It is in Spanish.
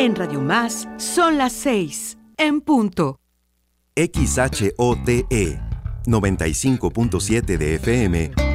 En Radio Más son las 6 en punto. XHOTE 95.7 de FM